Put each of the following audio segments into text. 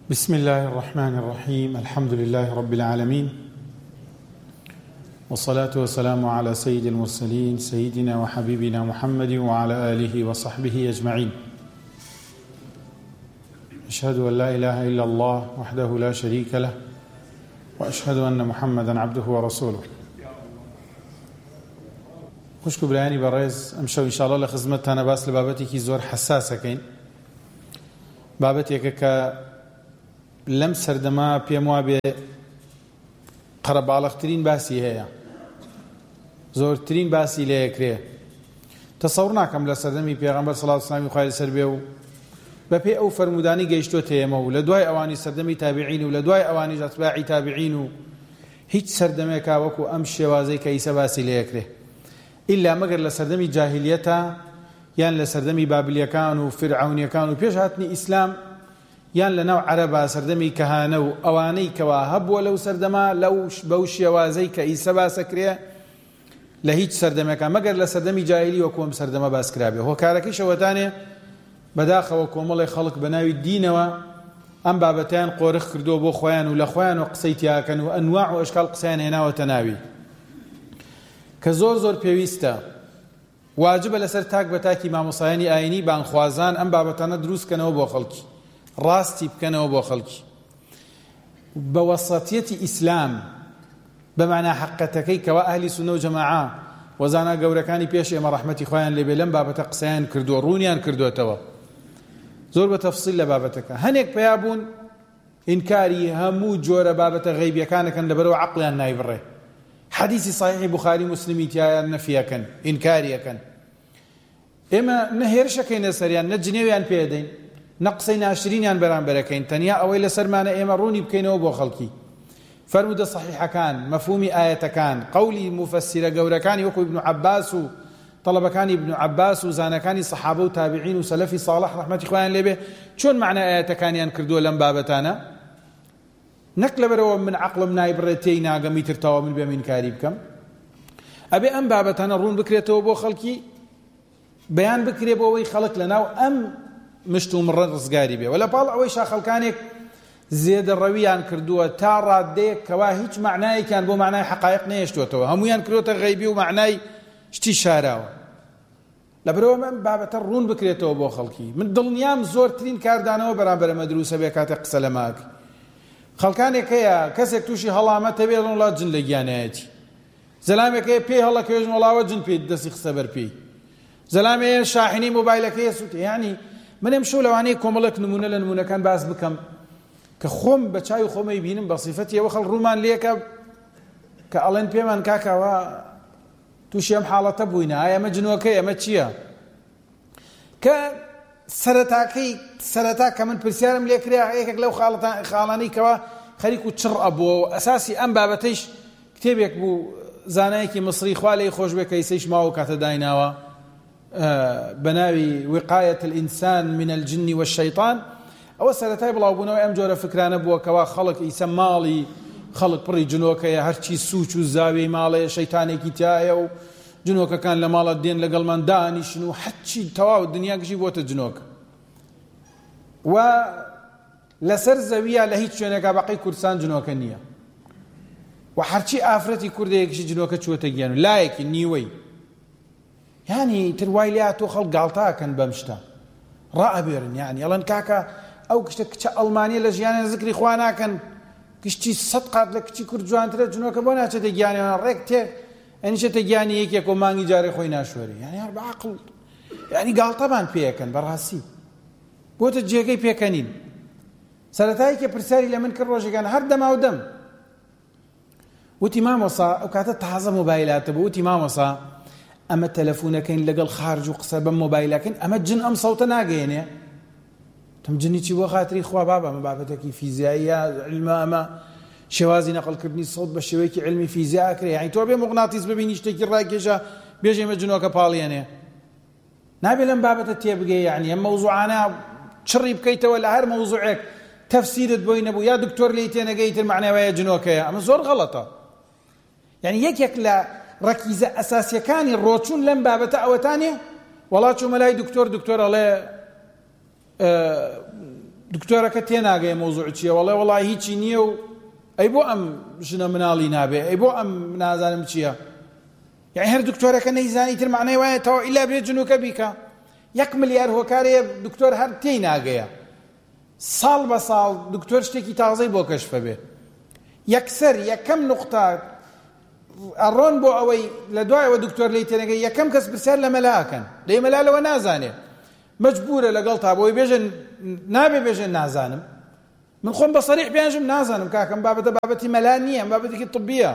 بسم الله الرحمن الرحيم. الحمد لله رب العالمين، والصلاة والسلام على سيد المرسلين سيدنا وحبيبنا محمد وعلى آله وصحبه أجمعين. أشهد أن لا إله إلا الله وحده لا شريك له، وأشهد أن محمدا عبده ورسوله. خوشكو برایانی بەڕێز، ئەمشەو ئینشاءالله لە خزمەتتانە باس لە بابەتێکی زۆر حەساسەکەین، بابەتێکە کە لەم سەردەما پێم وابێ قەرەباڵغترین باسی هەیە، زۆرترین باسی لێ یەکرێ. تەسەوڕ ناکەم لە سەردەمی پێغەمبەر سەڵاو سلامی خوای لەسەر بێ و بەپێ ئەو فەرمودانی گەیشتۆتە ئێمە و لە دوای ئەوانی سەردەمی تابعین و لە دوای ئەوانی ئەتباعی تابعین و هیچ سەردەمێکا وەکو ئەم شێوازەی کە ئیسە باسی لێ یەکرێ، ئیلا مەگەر لە سەردەمی جاهیلیەتە یان لە سەردەمی بابلیەکان و فرعونیەکان و پێش هاتنی ئیسلام، یان لە ناو عەرەبا سەردەمی کەهانە و ئەوانەی کەوا هەبووە لەو سەردەما بەو شێوازەی کە ئیسە باسەکرێ لە هیچ سەردەمێکە مەگەر لە سەردەمی جاهیلی وەکو ئەم سەردەمە باسکرابێ. هۆکارەکەی شەوەتانێ بەداخەوە کۆمەڵی خەڵک بە ناوی دینەوە ئەم بابەتیان قۆرخ کردووە بۆ خۆیان و لە خۆیان و قسەی تیاکەن و ئەنواع و ئەشکال قسەیان هێناوەتە ناوی، کە زۆر پێویستە واجبە لەسەر تاک بە تاکی مامۆسایانی ئاینی بانخوازان ئەم بابەتانە دروستکەنەوە بۆ خەڵکی، ڕاستی بکەنەوە بۆ خەڵکی بە وەسەتیەتی ئیسلام، بەمانە حەقەتەکەی کەوا ئەهلی سونە و جەماعە وەزانە گەورەکانی پێش ئێمە ڕەحمەتی خۆیان لێبێ لەم بابەتە قسەیان کردووە، ڕوونیان کردوێتەوە زۆر بە تەفسیل لە بابەتەکە. هەنێک پیا بوون ئینکاری هەموو جۆرە بابەتە غەیبیەکانەکەن لەبەرەوە عەقڵیان نایبڕێ، حەدیثی صحیحی بوخاری مسلمی تیایان نەفیەکەن، ئینکاریەکەن. ئێمە نە هێرشەکەینە سەریان، نە جنێویان پێدەین، نە قسەی ناشرینیان بەرامبەرەکەین، تەنیا ئەوەی لەسەرمانە ئێمە ڕوونی بکەینەوە بۆ خەڵکی. فەرمودە صحیحەکان، مەفهومی ئایەتەکان، قەولی مفەسیرە گەورەکانی وەکو ابن عەباس و طەڵەبەکانی ابن عەباس و زانەکانی سەحابە و تابعین و سەلەفی صالح ڕەحمەتی خۆیان لێبێ چۆن معنای ئایەتەکانیان کردووە لەم بابەتانە، نەک لەبەرەوە من عەقڵم نایبڕێت تێی ناگەم ئیتر تەواو من بێم ئینکاری بکەم. ئەبێ ئەم بابەتانە ڕوون بکرێتەوە بۆ خەڵکی، بەیان بکرێ بۆ ئەوەی خەڵک لەناو ئەم مشت و مڕە ڕزگاری بێ. وەلە پاڵ ئەوەی شاخەڵکانێک زێدەڕەویان کردووە تا ڕادەیەک کەوا هیچ معنایەکیان بۆ معنای حەقایق نەهێشتوێتەوە، هەموویان کردوتە غەیبی و معنای شتی شاراوە. لەبەرەوە ئەم بابەتە ڕوون بکرێتەوە بۆ خەڵکی. من دڵنیام زۆرترین کاردانەوە بەرامبەر ئەمە دروستە بێ کاتێک قسە لە ماکە. خەڵکانێک هەیە کەسێک تووشی هەڵامەتە بێ وڵات جن لە گیانایەتی، زەلامێک هەیە پێی هەڵەکەوێژن وڵاوە جن پێی دەستی خستە بەر پێی، زەلامەیە شاحنی مۆبایلەکەی سووتێ. یعنی من ئەمشەو لەوانەیە کۆمەڵێک نمونە لە نمونەکان باس بکەم کە خۆم بە چاوی خۆمەی بینم بە سیفەتی ئەوە خەڵک ڕوومان لێکە کە ئەڵێن پێمان کاکەوە تووشی ئەم حاڵەتە بووینە، ئایا ئەمە جنۆکەی ئەمە چییە؟ کە سەرەتا کە من پرسیارم لێ کرا یەکێک لەو خاڵانەی کەوا خەریک و چڕ ئەبووە و ئەساسی ئەم بابەتەیش کتێبێک بوو زانایەکی مصری خوا لێی خۆش بێ کە ئیسەیش ماوە کاتە دایناوە بە ناوی وقایەت الئینسان من الجن والشەیطان. ئەوە سەرەتای بڵاوبوونەوەی ئەم جۆرە فکرانە بووە کەوا خەڵک ئیسە ماڵی خەڵک پڕی جنۆکەیە، هەرچی سووچ و زاوی ماڵەیە شەیتانێکی تایە و جنۆکەکان لە ماڵە دێن لەگەڵمان دانیشن و هەرچی تەواو دنیا گشی بۆتە جنۆکە. و لەسەر زەویە لە هیچ شوێنێکا بەقەی کوردستان جنۆکە نییە، و هەرچی ئافرەتی کوردەیەکیشی جنۆکە چوەتە گیان و لایەکی نیوەی. یعنی تر وای لێ تۆ خەڵک گاڵتاکەن بەم شتە ڕائەبێرن، یعنی ئەڵەن کاکە ئەو کشتە کچە ئەڵمانیە لە ژیانیان زکری خوا ناکەن، کشتی سەد قات لە کچی کورد جوانترە جنۆکە بۆ ناچێتە گیانیان ڕێک تێ ئەنیشێتە گیانی یەکێک و مانگی جارێ خۆی ناشوێری. یعنی هەر بە عەقڵ یعنی گاڵتەمان پێیەکەن بەڕاستی بۆتە جێگەی پێکەنین. سەرەتایی کە پرسیاری لە من کرد ڕۆژێکان هەر دەما و دەم وتی مامۆسا، ئەو کاتە تازە مۆبایلاتە بوو، وتی مامۆسا ئەمە تەلەفۆنەکەین لەگەڵ خارج و قسە بەم مۆبایلەکەین، ئەمە جن ئەم سەوتە ناگەیەنێ؟ تم جنی چی بۆ خاتری خوا بابا، ئەمە بابەتێکی فیزیاییە، علمە، ئەمە شێوازی نەقڵکردنی سەوت بە شێوەیەکی علمی فیزیا ئەکرێ. یعنی تۆ بێ مغناطیس ببینی شتێکی ڕاکێشە بێژێ ئەمە جنۆکە پاڵیێنێ، نابێ لەم بابەتە تێبگەی. یعنی ئەم مەوزوعانە چڕی بکەیتەوە لە هەر مەوزوعێک تەفسیرت بۆی نەبوو یا دکتۆر لێی تێنەگەیتر معناوایە جنۆکەیە، ئەمە زۆر غەڵەتە. یعنی یەکێک لە ڕەکیزە ئەساسیەکانی ڕۆچوون لەم بابەتە ئەوەتانێ وڵات چوومە لای دکتۆر ئەڵێ دکتۆرەکە تێناگەیە مۆزوع چییە وەڵای هیچی نییە و ئەی بۆ ئەم ژنە مناڵی نابێ ئەی بۆ ئەم نازانم چییە یعنی هەر دکتۆرەکە نەیزانی تر معنای وایە تەوا ئیلا بێت جنوکە بیکە 1 ملیار هۆکارەیە دکتۆر هەر تێی ناگەیە ساڵ بە ساڵ دکتۆر شتێکی تازەی بۆ کەشفە بێ یەکسەر یەکەم نوقتە ئەڕۆن بۆ ئەوەی لە دوایەوە دکتۆر لی تێنەگەی یەکەم کەس پرسیار لە مەلاکەن دەی مەلا لەوە نازانێ مەجبورە لەگەڵ تا بۆی بێژن نابێ بێژن نازانم من خۆم بە سەریح بیانژم نازانم کاکەم بابەتە بابەتی مەلا نییە بابەتێکی طبیە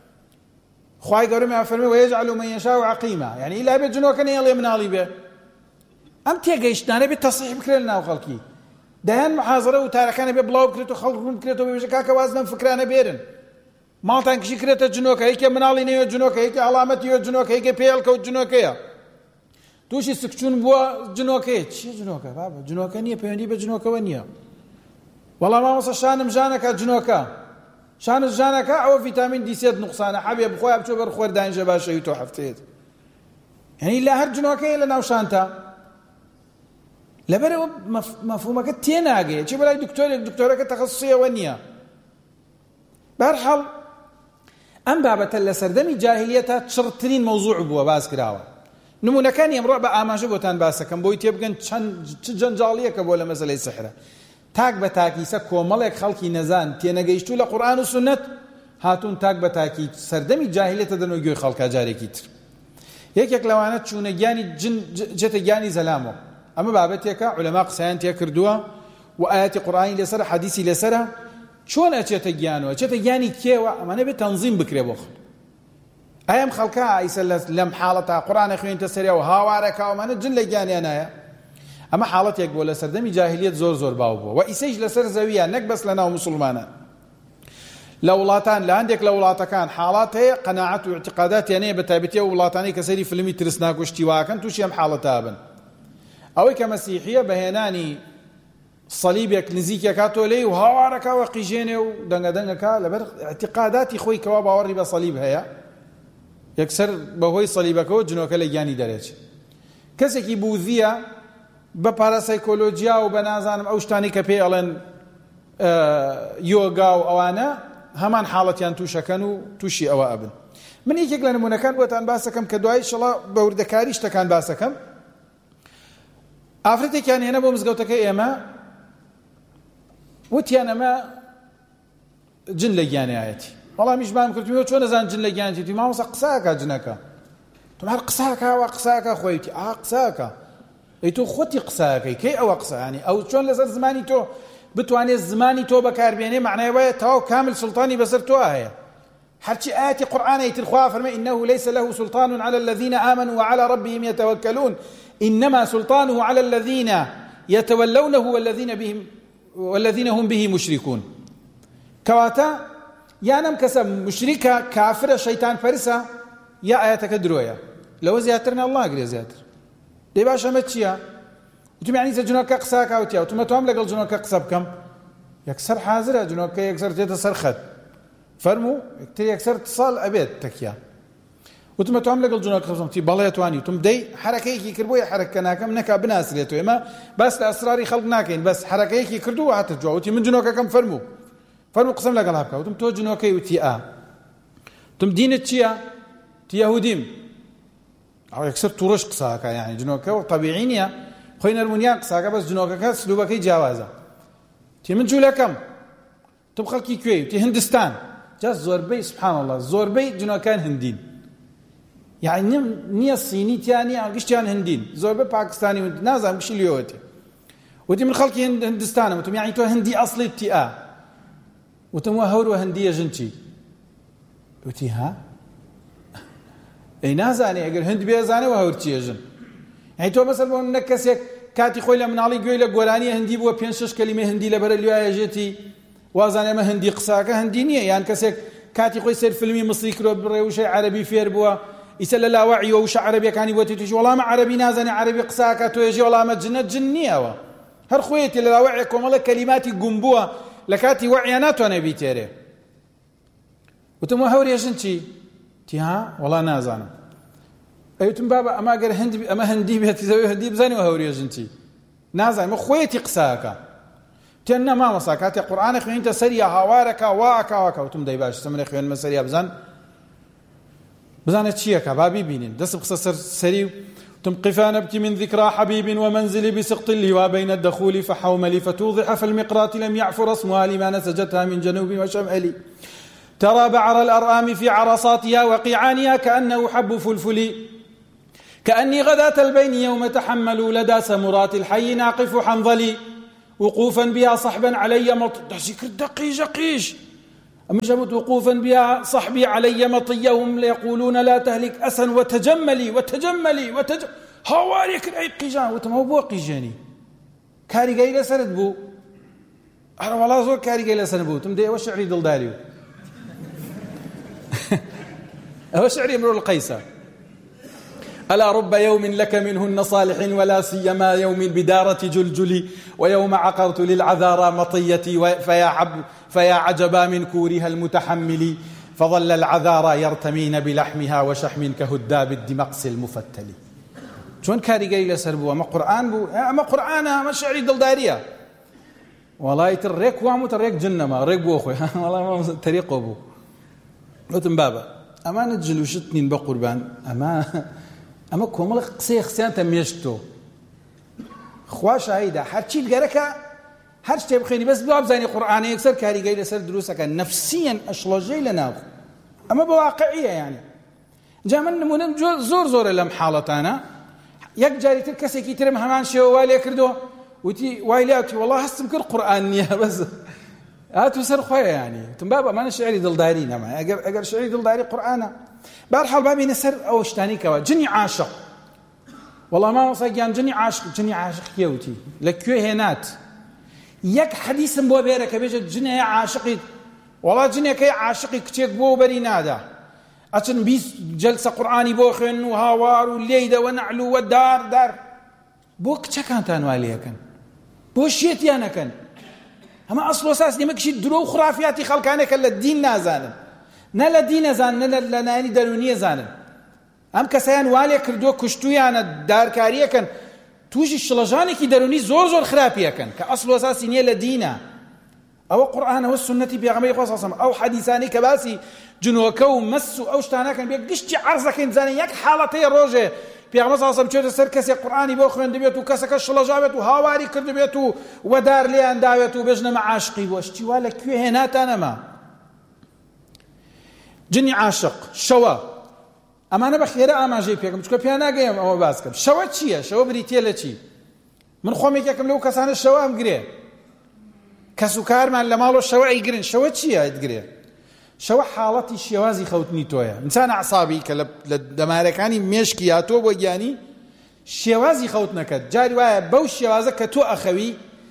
خوای گەورەمی فەرمێ وەیەجعل من یەشاء عەقیما یعنی ئیلا بێت جنۆکە نەیەڵێ مناڵی بێ ئەم تێگەیشتانە بێت تەصحیح بکرێن لەناو خەڵکی دەیان محازەرە و تارەکانە بێ بڵاو بکرێت و خەڵک ڕوون بکرێتەوە بێژە کاکە واز لەم فکرانە بێرن ماڵتان کشی کرێتە جنۆکە یەکێ مناڵی نەوێ جنۆکە یەکێ عەڵامەتی وێ جنۆکە یەکێ پێڵکەوت جنۆکەیە تووشی سکچوون بووە جنۆکەیە چی جنۆکە بابە جنۆکە نییە پەیوەندی بە جنۆکەوە نییە وەڵام مامۆستا شانم ژانەکە جنۆکە شانت ژانەکە ئەوە ڤیتامین دی3 نوقسانە حەبێ بخۆی بچۆ بەر خۆر داینجە باشەوی تۆ هەفتەیەت یعنی لە هەر جنۆکەیە لە ناو شانتە لەبەرەوە مەفهومەکە تێناگەیە چی بەلای دکتۆرەکە تەخەسوسیەوە نییە بەرحەڵ ئەم بابەتە لە سەردەمی جاهیلیەتە چڕترین مەوزوع بووە باس کراوە نمونەکانی ئەمڕۆ بە ئاماژە بۆتان باسەکەم بۆی تێبگەن چ جەنجاڵیەکە بۆ لە مەسەلەی سحرە تاک بە تاکیسە کۆمەڵێک خەڵکی نەزان تێنەگەیشتوو لە قورئان و سنت هاتوون تاک بە تاکی سەردەمی جاهیلیەتە دەنەوە گوێی خەڵکا جارێکی تر یەکێک لەوانە چوونە گیانی جن جێتە گیانی زەلامەوە ئەمە بابەتێکە عولەما قسەیان تێ کردووە و ئاەتی قورئانی لەسەر حەدیثی لەسەرە چۆن ئەچێتە گیانەوە ئەچێتە گیانی کێوە ئەمانە بێت تەنزیم بکرێ بۆ خەڵک ئایم خەڵکە ئایسە لەم حاڵەتە قورئانە خوێنتە سەریا و هاوارەکە ئەمانە جن لە گیانیان نایە ئەمە حاڵەتێک بۆ لە سەردەمی جاهیلیەت زۆر باو بووە و ئیسەیش لەسەر زەویە نەک بەس لەناو موسڵمانان لە وڵاتان لە هەندێک لە وڵاتەکان حاڵات هەیە قەناعەت و اعتقاداتیان هەیە بە تایبەتی ئەو وڵاتانەی کە سەیری فیلمی ترسناک و شتیواکەن تووشی ئەم حاڵەتە بن ئەوەی کە مەسیحیە بەهێنانی سەلیبێک نزیکێکاتۆ لێی و هاوارەکەوە قیژێنێ و دەنگەدەنگەکە لەبەر اعتقاداتی خۆی کەوا باوەڕی بە سەلیب هەیە یەکسەر بەهۆی سەلیبەکەەوە جنۆکە لە گیانی دەرێت کەسێکی بوذیە بە پاراسایکۆلۆجیا و بە نازانم ئەو شتانی کە پێی ئەڵێن یۆگا و ئەوانە هەمان حاڵەتیان تووشەکەن و تووشی ئەوە ئەبن من یەکێک لە نمونەکان بۆتان باسەکەم کە دوای شەڵا بە وردەکاری شتەکان باسەکەم ئافرەتێکیان هێنە بۆ مزگەوتەکە ئێمە وتیان ئەمە جن لە گیانایەتی وەڵامیش بام کردویەوە چۆن نەزان جن لە گیانەتی مامۆستا قساکە جنەکە تۆ هەر قساکەوە قساکە خۆیتی قساکە ئەی تۆ خۆتی قساکەی کەی ئەوە قسانی ئەو چۆن لەسەر زمانی تۆ بتوانێت زمانی تۆ بەکاربێنێ معنای وایە تەواو کامل سوڵتانی بەسەر تۆ هەیە هەرچی ئاەتی قورئانەی تر خوا فەرمێ إنه ليس له سلطان على الذين آمنوا وعلى ربهم يتوكلون إنما سلطانه على الذين يتولونه والذين هم به مشركون كواتا يانم كسب مشركة كافرة شيطان فرسة يا آياتك دروية لو زياترنا الله قري زياتر دي باشا متشيا وتم يعني جنوكا قساكا وتيا وتم توام لقل جنوكا قسب كم يكسر حاضرة جنوكا يكسر جيتا سرخد فرمو يكسر اتصال أبيت تكيا وتم توام لقل جنوكا قسب تي باليتواني وتم دي حركيكي كربوية حركة ناكم نكا بناسريتو إما بس لأسراري خلق ناكين بس حركيكي كردو هاتجوا وتي من جنوكا كم فرمو قسم لقل هبكا وتم تو جنوكا وتي وتم دين تشيا تي يهوديم أو يكسر تورش قساكا يعني جنوكا وطبيعينيا خوين المنيان قساكا بس جنوكا سلوبكي جوازا تي من جولا كم تبقى كي كوي تي هندستان جاز زوربي سبحان الله زوربي جنوكان هندين يعني نيا الصيني تاني قشتيان هندين زوربي باكستاني نازم بشي اليوتي وتي من خلقي هندستان وتم يعني تو هندي اصلي تي وتم هورو هنديه جنتي وتي ها اي نازاني اگر هند بيزانه وهورتي جن يعني تو مثلا نكسك كاتي خويله من علي قويله قولانيه هندي بو 5-6 كلمه هندي لبر اليا جتي وازانه ما هندي قساكه هندينيه يعني كسك كاتي خوي سير فيلمي مصري كرو بريوش عربي فير بو يسال لا وعي وش عربي كان يوتي والله ما عربي نازني عربي قساكه تو يجي والله ما جنت جنيه هر خويتي لا وعيكم والله كلماتي قنبوها لكاتي وعيانات وانا بيتيري وتم هوري جنتي تي ها والله نازانه ايتم بابا اما قال هندي اما هندي بيت زوي هندي بزاني وهوري جنتي نازانه ما خويتي قساكه تێن نەمامەسا کاتێک قورئانە خوێنیتە سەریە هاوارەکە واکە وتم دەی باش سەمرە خوێنمە سەریە بزانە چیەکە با بیبینین دەستم قسە سەری وتم قفا نبكي من ذكرى حبيب ومنزلي بسقط اللواء بين الدخول فحوملي فتوضح في المقراط لم يعفر اسمها لما نسجتها من جنوب وشمالي ترى بعر الأرآم في عرصاتها وقيعانها كأنه حب فلفل كأني غداة البين يوم تحملوا لدى سمرات الحي ناقف حنظلي وقوفا بها صحبا علي دقيش أمجبت وقوفا بها صحبي علي مطيهم ليقولون لا تهلك أسا وتجملي هاواريك أي قيجان وتمو بو قيجاني كاري قايلة سرد بو أنا والله زور كاري قايلة سرد بو تمدي أو شعري دلداريو أو شعري امرؤ القيسة ألا رب يوم لك منهن صالح ولا سيما يوم بدارة جلجلي ويوم عقرت للعذارى مطيتي فيا عجبا من كورها المتحمل فظل العذارى يرتمين بلحمها وشحم كهداب الدمقس المفتل شون كاري قايلة سربو أما قرآن بو أما قرآن أما شعري دلدارية والله تريك وامو تريك جنما ريك بو أخوي والله ما تريقه بو وتم بابا أما نجل وشتنين بقربان أما كومل قصي خسيان تميشتو خوا شاهيدا هرچی الگرکا هر شتي بخيني بس باب زاني قرآني يكسر كاري قايل سر دروسك نفسيا أشلجي لنا أما بواقعية يعني جا من نمونا زور لم حالتانا يك جاري تركسي كي ترم همان شو والي كردو وتي وايلاتي والله هستم كل قرآنية بس هاتو سر خويا يعني تم بابا ما شعري دلدارين اما اگر شعري دلداري قرآنا بارحال بابي نسر او اشتاني كوا جني عاشق والله ما وصيان جني عاشق كيوتي لكيو هنات يك حديث بو بيرك بيجت جني عاشقي والله جني كي عاشقي كتيك بو بري نادا اتن بيس جلسه قراني بو خن وهاوار وليده ونعلو ودار بو كان تنوالي كان بو شيتي انا كان اما اصل اساس نمكشي درو خرافياتي خلقانه كلا الدين نازان نلا دين زان نلا لناني درونيه زان ام كسيان والي كردو كشتويانا داركاريه كان توجي الشلجاني كي دروني زور خرافيه كان كاصل اساس ني لدينا او قران او السنه بيغمي قصصم او حديثاني كباسي جنوكو مسو او شتانا كان بيقشتي عرزك انسان يك حالتي روجه بيغمي قصصم چوت سر كسي قراني بو خوند بيتو كسك الشلجابت وهاواري كرد بيتو ودار لي انداويتو بجنا معاشقي واشتي ولا كي هنات انا ما جني عاشق شوا اما انا بخيره اما جي بيكم چكو بيانا گيم او باسكم شوا چيه شوا بريتيله چي من خومي كم لو كسان الشوا ام غري كسوكار من لمالو شوا يغرين شوا چيه يدغري شوا حالتي شوازي خوتني تويا انسان اعصابي كلا دماركاني مشكياتو بوجاني شوازي خوتنك جاري واي بو شوازك تو اخوي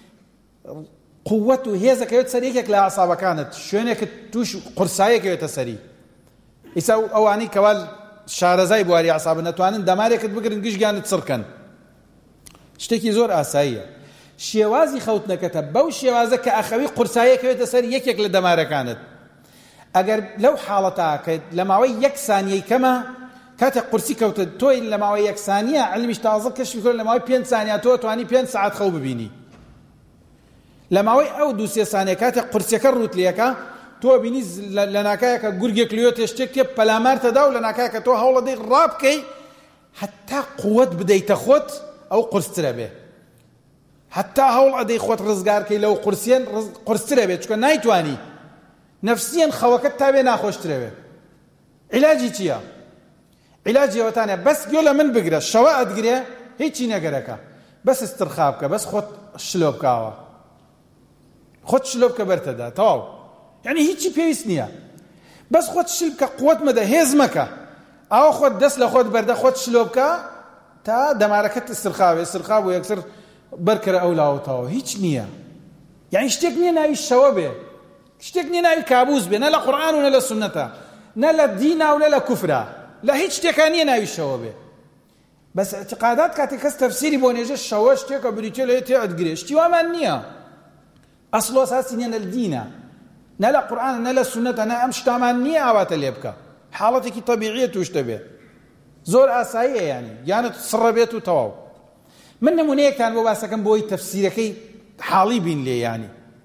قوته هيزك يتسريك لا اعصاب كانت شونك توش قرصايك يتسري يساو اواني كوال شارزای بواری اعصاب نتوانن دمارێکت بگرن گشتیانت سڕکەن شتێکی زۆر ئاساییە شێوازی خەوتنەکەتە بەو شێوازە کە ئەخەوی قورسایەکەوێتە سەر یەکێک لە دەمارەکانت ئەگەر لەو حاڵەتە کە لە ماوەی یەک سانیەی کەمە کاتێک قورسی کەوتە تۆی لە ماوەی یەک سانیە علمیش تازە کەشفی کرد لە ماوەی 5 سانیا تۆ توانی 5 ساعت خەو ببینی لە ماوەی ئەو 2-3 سانیە کاتێک قورسەکە ڕوت لێکە تۆ بینی لە ناکایەکە گورگێک لێوێتە شتێک تێ پەلامارتەدا و لە ناکایەکە تۆ هەوڵە دەی ڕابکەی حتا قووەت بدەیتە خۆت ئەو قورسترە بێ حتا هەوڵ ئەدەی خۆت ڕزگارکەی لەو قورسیان قورسترە بێت چکە نایتوانی نەفسیەن خەوەکەت تا بێ ناخۆشترە بێ عیلاجی چییە؟ عیلاجی ئەوەتانە بەس گوێ لە من بگرە شەوە ئەدگرێ هیچی نەگەرەکە بەس استرخا بکە بەس خۆت شلۆ بکاوە خۆت شلۆ بکە بەرتەدا تەواو يعني هيك بيس نيا بس خد شلبك قوت مدى هزمك او خد دس لخد برده خد شلوبك تا دماركت استرخاوي يكسر بركر اولا وتاو هيك نيا يعني اشتكني ناوي الشوابه اشتكني ناوي كابوس بنا لا قران ولا سنه لا دين ولا كفر لا هيك اشتكاني ناوي الشوابه بس اعتقادات كاتك تفسيري بونيجه الشواش تيك بريتله تقعد قريش تي وما نيا اصل اساسي ان الدين نلا قرآن نلا سنة أنا أمش تمانية عوات الليبكا حالتك طبيعية واشتبه زور آسائية يعني تصربيت وتواو من نمونيك كان بواسا كان بوي تفسيركي حالي بين لي يعني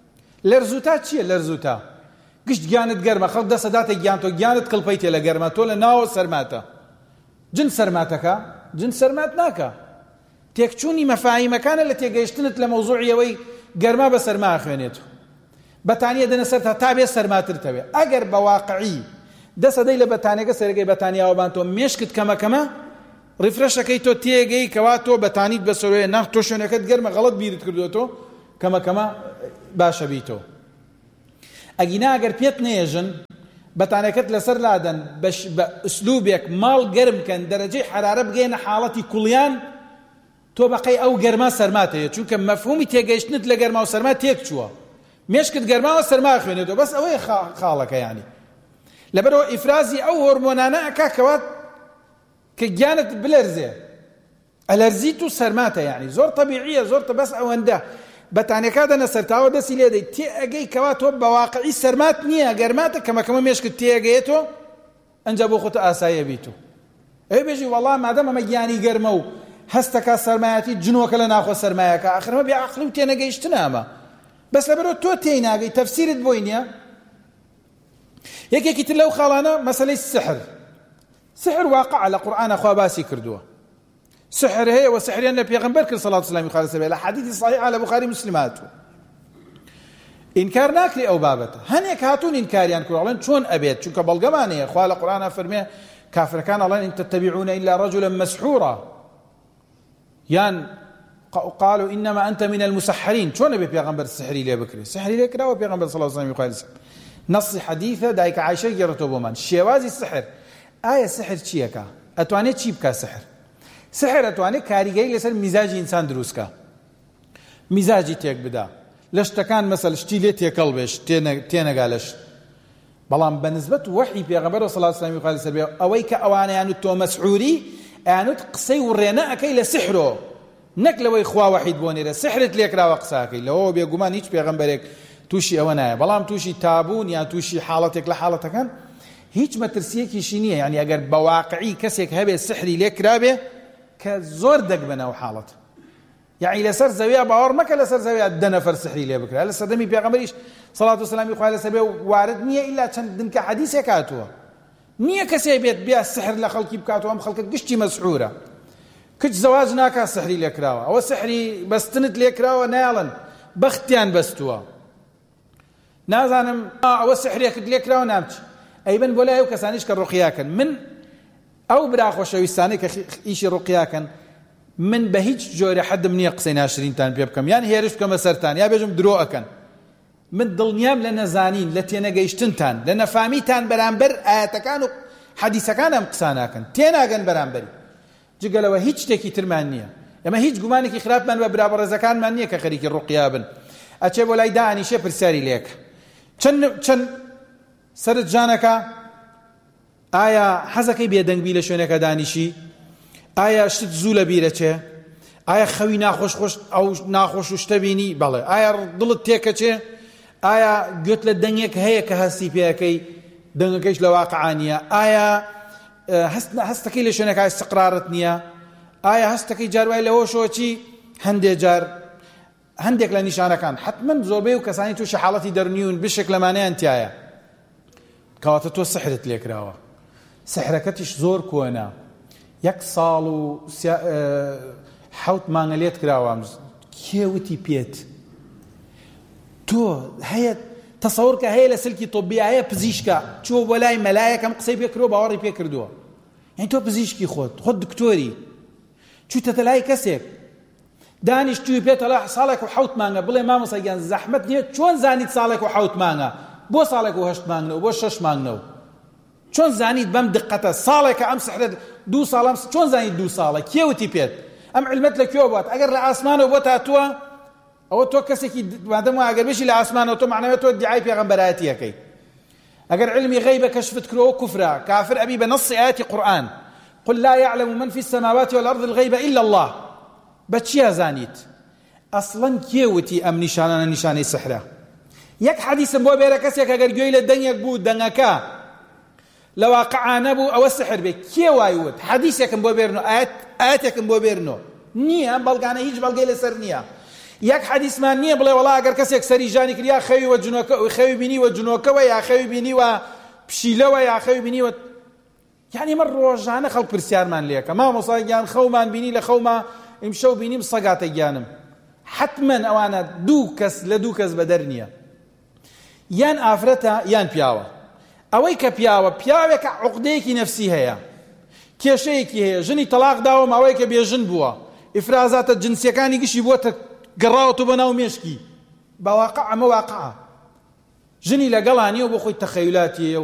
لەرزوتا چییە لەرزوتا؟ گشت گیانت گەرمە، خەڵک دەسەداتە گیان تۆ گیانت کڵپەی تێ لە گەرمە، تۆ لە ناوە سەرماتە. جن سەرماتەکە، جن سەرمات ناکە. تێکچوونی مەفاهیمەکانە لە تێگەیشتنت لە مەوزوعیەوەی گەرما بە سەرما خوێنێتەوە. بەتانیە دەنە سەر تا بێ سەرماترتەوێ. ئەگەر بە واقعی دەسەدەی لە بەتانیەکە سەرگەی بەتانیاوەبان تۆ مێشکت کەمەکەمە ڕیفرەشەکەی تۆ تێگەی کەوا تۆ بەتانیت بەسەرۆیە ناخ تۆ شوێنەکەت گەرمە غەڵەت بیرت کردوێتەوە کەمەکەمە باشە بیتەوە. ئەگینا ئەگەر پێت نێژن بەتانەکەت لەسەر لادەن بە ئوسلوبێک ماڵ گەرمکەن دەرەجەی حرارە بگەینە حاڵەتی کوڵیان تۆ بەقەی ئەو گەرما سەرماتەیە، چونکە مەفهومی تێگەیشتنت لە گەرما و سەرما تێک چووە. مێشکت گەرماوە سەرما خوێنێتەوە، بەس ئەوەی خاڵەکە یانی لەبەرەوە ئیفرازی ئەو هۆرمۆنانە ئەکا کەوات کە گیانت بلەرزێ. ئەلەرزیت و سەرماتە یانی زۆر تەبیعیە، زۆر بەس ئەوەندە بەتانەکە دەنە سەرتاوە دەستی لێدەی تێ ئەگەی کەوا تۆ بە واقعی سەرمات نییە گەرماتە کەمەکەمە مێشکت تێگەیێتەوە ئەنجا بۆ خۆتە ئاساییە بیتۆ. ئەوێ بێژی وەڵام مادەم ئەمە گیانی گەرمە و هەستەکە سەرمایەتی جنۆکە لە ناخۆ سەرمایەکە ئاخرەمە بێعەقڵی و تێنەگەیشتنە ئەمە. بەس لەبەرەوە تۆ تێی ناگەی تەفسیرت بۆی نییە. یەکێکی تر لەو خاڵانە مەسەلەی سحر. سحر واقع لە قورئانە خوا باسی کردووە. سحر هەیە و سحریان لە پێغەمبەر کرد سەڵات سلامی خوای لەسەر بێ لە حەدیثی صحیحە لە بوخاری مسلم هاتووە. ئینکار ناکری ئەو بابەتە. هەنێک هاتوون ئینکاریان کرد ئەڵێن چۆن ئەبێت چونکە بەڵگەمانەیە. خوا لە قورئانە فەرمێ کافرەکان ئەڵێن ئین تتبعون إلا رجلا مسحورا یان قالوا إنما أنت من المسحرين. چۆن ئەبێ پێغەمبەر سحری لێ بکرێ؟ سحری لێ کراوە پێغەمبەر صلی الله علیه و آله نص حدیثە دایکە عایشە گێڕێتەوە بۆمان شێوازی سحر. ئایا سحر چیەکە؟ ئەتوانێت چی بکە سحر؟ سحر ئەتوانێت کاریگەری لەسەر میزاجی ئینسان دروستکە، میزاجی تێک بدا لە شتەکان مەسەل شتی لێ تێکەڵ بێش تێنەگا لە شت. بەڵام بەنسبەت وحی پێغەمبەر صلی الله علیه و آله وسلم ئەوەی کە ئەوانەیانوت تۆ مەسحوری ئەیانوت قسەی وڕێنە ئەەکەی لە سحرۆ نەک لەوەی خوا وحید بۆ نێرە سحرت لێکراوە قساکەی لەوە بێگومان هیچ پێغەمبەرێک تووشی ئەوە نایە. بەڵام تووشی تابوون یان تووشی حاڵەتێک لە حاڵەتەکان هیچ مەترسیەکیشی نییە. یعنی ئەگەر بە واقعی کەسێک هەبێت سحری لێکرابێ کە زۆر دەگ بنەوە حاڵەت. یعنی لەسەر زەویە باوەڕ مەکە لەسەر زەویە دە نەفەر سحری لێ بکرا. لە سەردەمی پێغەمبەریش سەڵات و سەلامی خوای لەسەر بێ وارد نییە ئیلا چەند دنکە حەدیثێک هاتووە. نییە کەسێ بێت بیا سحر لە خەڵکی بکاتەوە ئەم خەڵکە گشتی مەسحورە. کچ زەواج ناکات سحری لێکراوە، ئەوە سحری بەستنت لێکراوە نایڵن بەختیان بەستووە. نازانم ئەوە سحرێکت لێکراوە نامچ ئەیبن بۆ لای ئەو کەسانیش کە ڕوقیاکەن. من ئەو برا خۆشەویستانەی کە ئیشی ڕوقیاکەن من بە هیچ جۆرە حەدم نییە قسەی ناشرینتان پێ بکەم یان هێرش بکەمە سەرتان یا بێژم درۆ ئەکەن. من دڵنیام لە نەزانین لە تێنەگەیشتنتان لە نەفامیتان بەرامبەر ئاەتەکان و حەدیثەکان ئەم قسە ناکەن تێناگەن بەرامبەری. جگەلەوە هیچ شتێکی ترمان نییە. ئەمە هیچ گومانێکی خراپمان بە برابەڕێزەکانمان نییە کە خەریکی ڕوقیا بن. ئەچێ بۆ لای دانیشێ پرسیاری لێکە چەند سەرت جانەکە ئایا حەزەکەی بێدەنگبی لە شوێنەکە دانیشی؟ ئایا شت زوو لە بیرە چێ؟ ئایا خەوی ناخۆش ئەو ناخۆش و شتە بینی؟ بەڵێ. ئایا دڵت تێکە چێ؟ ئایا گوێت لە دەنگێک هەیە کە هەستی پێەکەی دەنگەکەیش لە واقعانیە؟ ئایا هەستەکەی لە شوێنەکە استقرارت نییە؟ ئایا هەستەکەی جاروای لەوە شۆچی هەندێک جار هەندێک لە نیشانەکان حتمما زۆربەی و کەسانی تووشی حاڵەتی دەرنیون بشێک لەمانەیان تایە کەواتە تۆ سحرت لێکراوە. سحرەکەتیش زۆر کۆنا 1 ساڵ و 7 مانگە لێت کراوە کێوتی پێت تۆ هەیە تەسەوڕ کە هەیە لە سلکی طبی هەیە پزیشکە چوە بۆ لای مەلایەکەم قسەی پێ کردووە باوەڕی پێ کردووە. یعنی تۆ پزیشکی خۆت دکتۆری چووتەتە لای کەسێک دانیشتووی پێتەڵا ساڵێک و 7 مانگە بڵێ مامۆستاگیان زەحمەت نییە چۆن زانیت ساڵێک و 7 مانگە بۆ ساڵێک و 8 مانگنەوە بۆ 6 مانگنەوە چۆن زانیت بەم دقەتە ساڵێکە ئەم سحرەت 2 ساڵ چۆن زانیت 2 ساڵە کێوتی پێت ئەم علمەت لەکوێوە بوات ئەگەر لە ئاسمانەوە بۆ تاتووە ئەوە تۆ کەسێکی مادەم وایە ئەگەر بێشی لە ئاسمانەوە تۆ معنەوە تۆ دیعای پێغەمبەرایەتیەکەی. ئەگەر علمی غەیبە کەشفت کردەوە کوفرە کافر ئەبی بە نەصی ئاەتی قورئان قل لا يعلم من في السماوات والأرض الغيب إلا الله. بچیا زانیت ئەسڵەن کێوتی ئەم نیشانانە نیشانەی سحرە؟ یەک حەدیثم بۆ بێرە کەسێک ئەگەر گوێی لە دەنگێک بوو دەنگەکە لە واقعا نەبوو ئەوە سحر بێ کێ وایوت؟ حەدیثێکم بۆ بێرنەوە ئاەتێکم بۆ بێرنەوە نییە. ئەم بەڵگانە هیچ بەڵگەی لەسەر نییە. یەک حەدیثمان نییە بڵێ وەڵا ئەگەر کەسێک سەری ژانی کریا خەوی بینیوە جنۆکەوە یا خەوی بینیوە پشیلەوە یا خەوی بینیوە. یعنی من ڕۆژانە خەڵک پرسیارمان لێکە مامۆستا گیان خەومان بینی لە خەوما ئیمشەو بینیم سەگاتە گیانم. حتمەن ئەوانە دوو کەس لە دوو کەس بەدەر نییە، یان ئافرەتە یان پیاوە. ئەوەی کە پیاوێکە عوقدەیەکی نەفسی هەیە، کێشەیەکی هەیە، ژنی تەلاق داوە ماوەیە کە بێژن بووە، ئیفرازاتە جنسیەکانی گشتی بووەتە گەڕاوەتە بە ناو مێشکی، بەواقع ئەمە واقعە. ژنی لەگەڵانیەوە بۆ خۆی تەخەیولاتی